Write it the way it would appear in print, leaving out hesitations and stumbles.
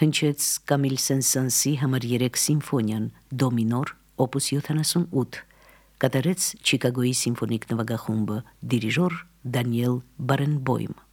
հնչեց Կամիլ Սեն-Սանսի համար 3 սիմֆոնիան դո մինոր օպուս 78, կատարեց Չիկագոյի սիմֆոնիկ նվագախումբը, դիրիժոր Դանիել Բարենբոյմ։